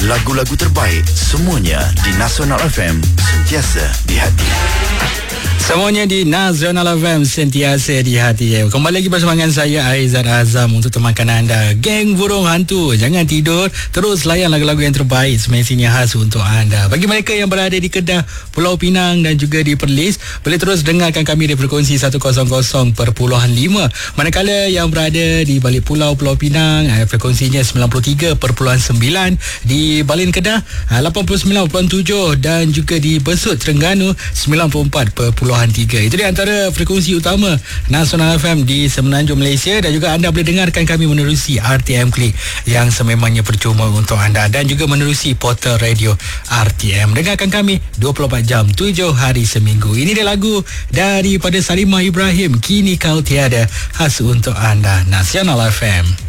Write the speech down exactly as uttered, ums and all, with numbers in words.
lagu-lagu terbaik semuanya di Nasional F M, sentiasa di hati. Semuanya di Nasional F M, sentiasa di hati. Kembali lagi bersama dengan saya Aizat Azam untuk temankan anda. Geng Burung Hantu, jangan tidur, terus layan lagu-lagu yang terbaik semestinya khas untuk anda. Bagi mereka yang berada di Kedah, Pulau Pinang dan juga di Perlis, boleh terus dengarkan kami di frekuensi seratus perpuluhan lima. Manakala yang berada di balik pulau Pulau Pinang, frekuensinya sembilan puluh tiga perpuluhan sembilan. Di Balin Kedah lapan puluh sembilan perpuluhan tujuh dan juga di Besut Terengganu sembilan puluh empat perpuluhan tiga. Itu di antara frekuensi utama Nasional F M di Semenanjung Malaysia, dan juga anda boleh dengarkan kami menerusi R T M Klik yang sememangnya percuma untuk anda, dan juga menerusi portal radio R T M. Dengarkan kami dua puluh empat jam tujuh hari seminggu. Ini dia lagu daripada Salimah Ibrahim, Kini Kau Tiada, khas untuk anda, Nasional F M.